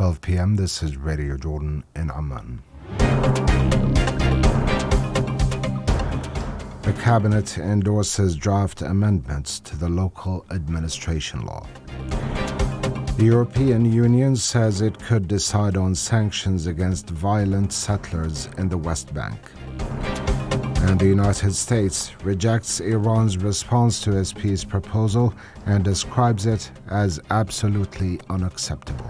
12 p.m. This is Radio Jordan in Amman. The Cabinet endorses draft amendments to the local administration law. The European Union says it could decide on sanctions against violent settlers in the West Bank. And the United States rejects Iran's response to its peace proposal and describes it as absolutely unacceptable.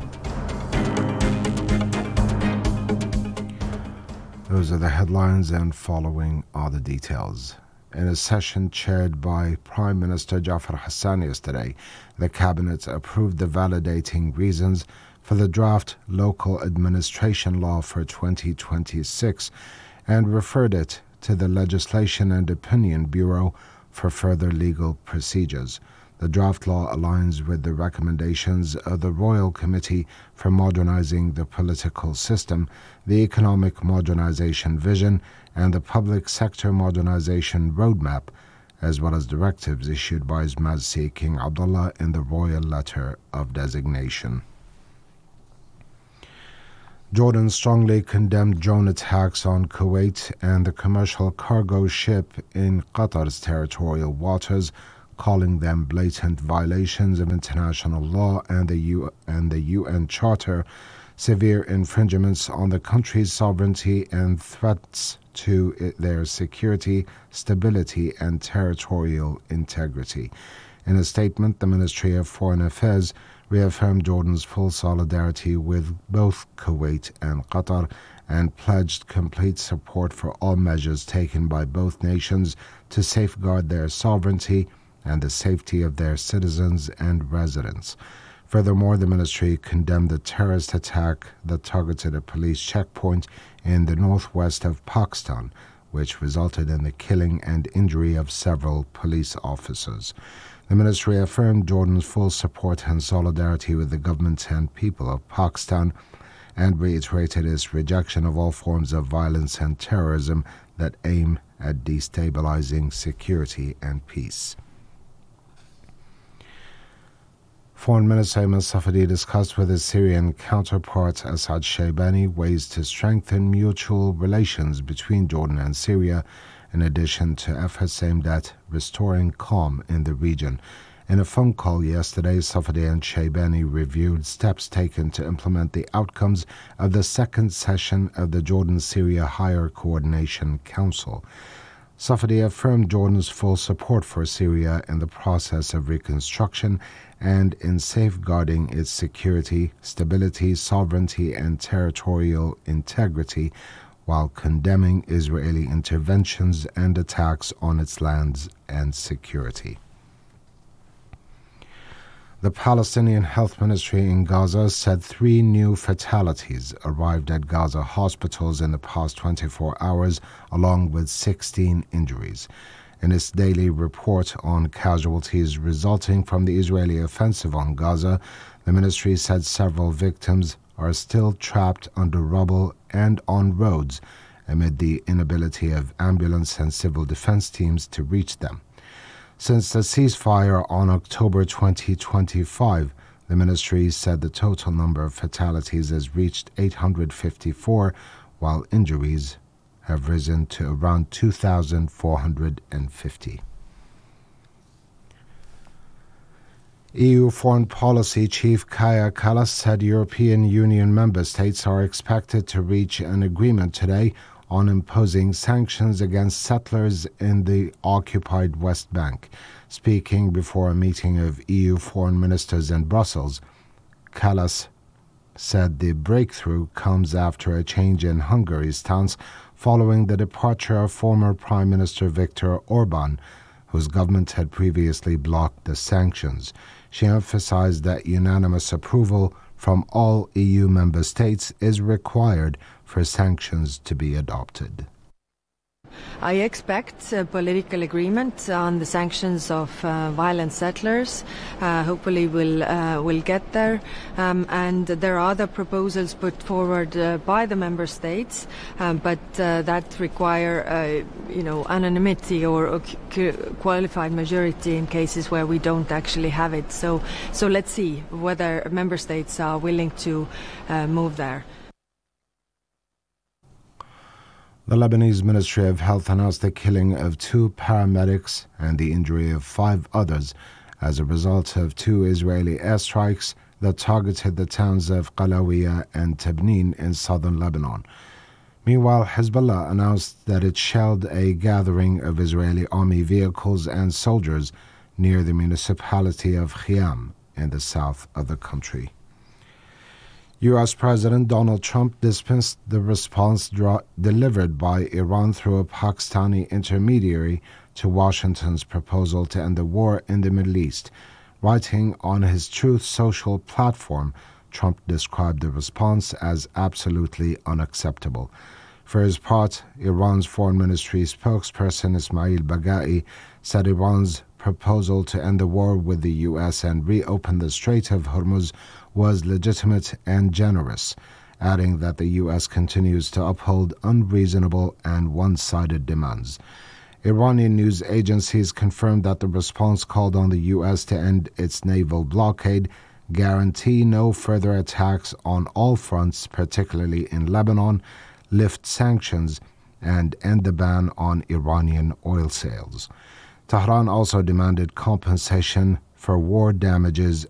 Those are the headlines, and following are the details. In a session chaired by Prime Minister Jafar Hassan yesterday, the Cabinet approved the validating reasons for the draft local administration law for 2026 and referred it to the Legislation and Opinion Bureau for further legal procedures. The draft law aligns with the recommendations of the Royal Committee for Modernizing the Political System, the Economic Modernization Vision, and the Public Sector Modernization Roadmap, as well as directives issued by His Majesty King Abdullah in the Royal Letter of Designation. Jordan strongly condemned drone attacks on Kuwait and the commercial cargo ship in Qatar's territorial waters, calling them blatant violations of international law and the UN Charter, severe infringements on the country's sovereignty, and threats to their security, stability, and territorial integrity. In a statement, the Ministry of Foreign Affairs reaffirmed Jordan's full solidarity with both Kuwait and Qatar and pledged complete support for all measures taken by both nations to safeguard their sovereignty and the safety of their citizens and residents. Furthermore, the ministry condemned the terrorist attack that targeted a police checkpoint in the northwest of Pakistan, which resulted in the killing and injury of several police officers. The ministry affirmed Jordan's full support and solidarity with the government and people of Pakistan and reiterated its rejection of all forms of violence and terrorism that aim at destabilizing security and peace. Foreign Minister Ayman Safadi discussed with his Syrian counterpart Asad Shaybani ways to strengthen mutual relations between Jordan and Syria, in addition to efforts aimed at restoring calm in the region. In a phone call yesterday, Safadi and Shaybani reviewed steps taken to implement the outcomes of the second session of the Jordan-Syria Higher Coordination Council. Safadi affirmed Jordan's full support for Syria in the process of reconstruction and in safeguarding its security, stability, sovereignty, and territorial integrity, while condemning Israeli interventions and attacks on its lands and security. The Palestinian Health Ministry in Gaza said 3 new fatalities arrived at Gaza hospitals in the past 24 hours, along with 16 injuries. In its daily report on casualties resulting from the Israeli offensive on Gaza, the ministry said several victims are still trapped under rubble and on roads amid the inability of ambulance and civil defense teams to reach them. Since the ceasefire on October 2025, the ministry said the total number of fatalities has reached 854, while injuries have risen to around 2,450. EU Foreign Policy Chief Kaja Kallas said European Union member states are expected to reach an agreement today on imposing sanctions against settlers in the occupied West Bank. Speaking before a meeting of EU foreign ministers in Brussels, Kallas said the breakthrough comes after a change in Hungary's stance following the departure of former Prime Minister Viktor Orban, whose government had previously blocked the sanctions. She emphasized that unanimous approval from all EU member states is required for sanctions to be adopted. I expect political agreement on the sanctions of violent settlers. Hopefully we'll get there. And there are other proposals put forward by the member states, but that require anonymity or qualified majority in cases where we don't actually have it. So let's see whether member states are willing to move there. The Lebanese Ministry of Health announced the killing of 2 paramedics and the injury of 5 others as a result of 2 Israeli airstrikes that targeted the towns of Qalawiya and Tabnin in southern Lebanon. Meanwhile, Hezbollah announced that it shelled a gathering of Israeli army vehicles and soldiers near the municipality of Khiam in the south of the country. U.S. President Donald Trump dismissed the response delivered by Iran through a Pakistani intermediary to Washington's proposal to end the war in the Middle East. Writing on his Truth Social platform, Trump described the response as absolutely unacceptable. For his part, Iran's Foreign Ministry spokesperson Ismail Baghai said Iran's proposal to end the war with the U.S. and reopen the Strait of Hormuz was legitimate and generous, adding that the U.S. continues to uphold unreasonable and one-sided demands. Iranian news agencies confirmed that the response called on the U.S. to end its naval blockade, guarantee no further attacks on all fronts, particularly in Lebanon, lift sanctions, and end the ban on Iranian oil sales. Tehran also demanded compensation for war damages